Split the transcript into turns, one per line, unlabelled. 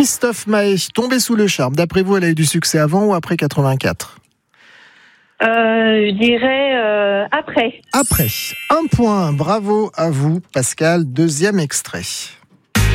Christophe Mahé, Tombé sous le charme. D'après vous, elle a eu du succès avant ou après 84 ?
Je dirais après.
Après. 1 point. Bravo à vous, Pascal. Deuxième extrait.